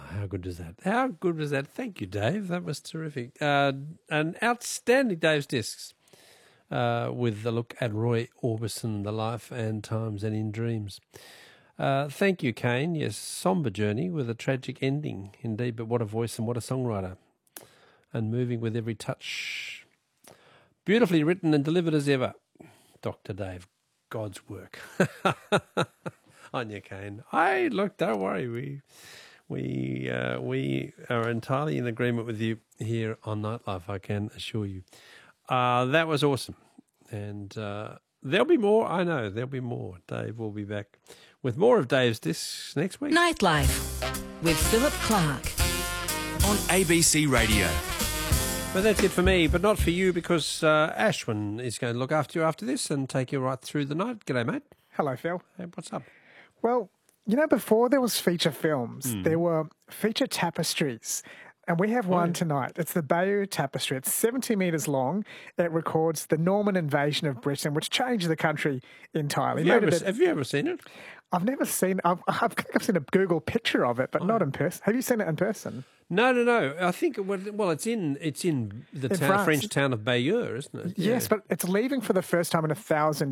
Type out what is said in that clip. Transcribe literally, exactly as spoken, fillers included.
how good is that? How good was that? Thank you, Dave. That was terrific. Uh, an outstanding Dave's Discs uh, with a look at Roy Orbison, The Life and Times and in Dreams. Uh, thank you, Kane. Yes, sombre journey with a tragic ending, indeed, but what a voice and what a songwriter. And moving with every touch. Beautifully written and delivered as ever. Doctor Dave, God's work. On you, Kane. I look, don't worry. We we uh, we are entirely in agreement with you here on Nightlife, I can assure you. Uh, that was awesome. And uh, there'll be more. I know, there'll be more. Dave will be back with more of Dave's Discs next week. Nightlife with Philip Clark. On A B C Radio. But that's it for me, but not for you, because uh, Ashwin is going to look after you after this and take you right through the night. G'day, mate. Hello, Phil. Hey, what's up? Well, you know, before there was feature films, Mm. there were feature tapestries. And we have one Oh, yeah. tonight. It's the Bayeux Tapestry. It's seventy metres long. It records the Norman invasion of Britain, which changed the country entirely. Have you, Made ever, it a- have you ever seen it? I've never seen. I've, I've, I've seen a Google picture of it, but Oh. not in person. Have you seen it in person? No, no, no. I think well, well it's in it's in the In town, France. French town of Bayeux, isn't it? Yes, Yeah. but it's leaving for the first time in a thousand